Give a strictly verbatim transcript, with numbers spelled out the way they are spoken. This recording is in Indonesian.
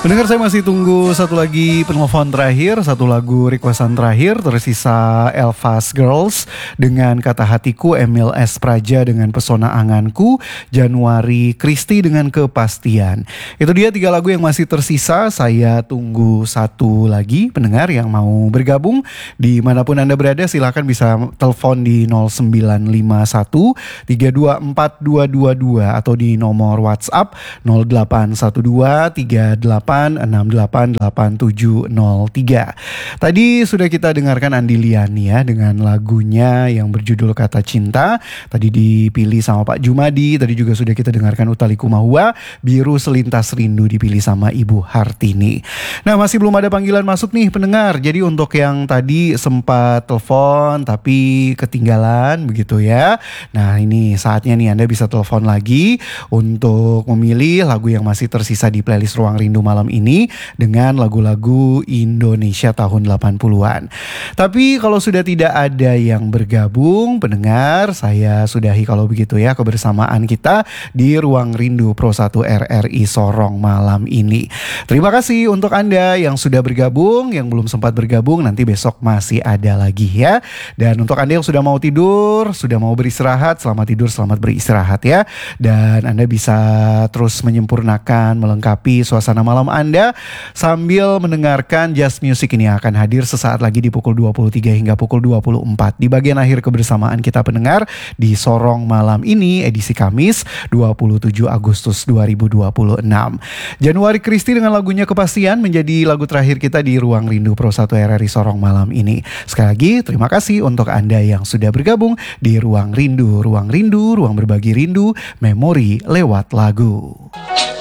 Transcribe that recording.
Pendengar, saya masih tunggu satu lagi penelpon terakhir, satu lagu requestan terakhir. Tersisa Elvas Girls dengan Kata Hatiku, Emil S. Praja dengan Pesona Anganku, Januari Kristi dengan Kepastian. Itu dia tiga lagu yang masih tersisa. Saya tunggu satu lagi pendengar yang mau bergabung. Dimanapun Anda berada, silahkan bisa telepon di nol sembilan lima satu tiga dua empat dua dua dua atau di nomor WhatsApp nol delapan satu dua tiga delapan enam delapan delapan tujuh nol tiga. Tadi sudah kita dengarkan Andi Liani ya dengan lagunya yang berjudul Kata Cinta. Tadi dipilih sama Pak Jumadi. Tadi juga sudah kita dengarkan Utaliku Mahua, Biru Selintas Rindu dipilih sama Ibu Hartini. Nah, masih belum ada panggilan masuk nih pendengar. Jadi untuk yang tadi sempat telepon tapi ketinggalan begitu ya. Nah, ini saatnya nih Anda bisa telepon lagi untuk memilih lagu yang masih tersisa di playlist Ruang Rindu malam ini dengan lagu-lagu Indonesia tahun delapan puluhan. Tapi kalau sudah tidak ada yang bergabung pendengar, saya sudahi kalau begitu ya kebersamaan kita di Ruang Rindu Pro satu R R I Sorong malam ini. Terima kasih untuk Anda yang sudah bergabung, yang belum sempat bergabung nanti besok masih ada lagi ya. Dan untuk Anda yang sudah mau tidur, sudah mau beristirahat, selamat tidur, selamat beristirahat ya. Dan Anda bisa terus menyempurnakan, melengkapi suasana malam Anda sambil mendengarkan Just Music ini akan hadir sesaat lagi di pukul dua puluh tiga hingga pukul dua puluh empat. Di bagian akhir kebersamaan kita pendengar di Sorong malam ini edisi Kamis dua puluh tujuh Agustus dua ribu dua puluh enam. Januari Kristi dengan lagunya Kepastian menjadi lagu terakhir kita di Ruang Rindu Pro satu R R I Sorong malam ini. Sekali lagi terima kasih untuk Anda yang sudah bergabung di Ruang Rindu. Ruang Rindu, ruang berbagi rindu, memori lewat lagu.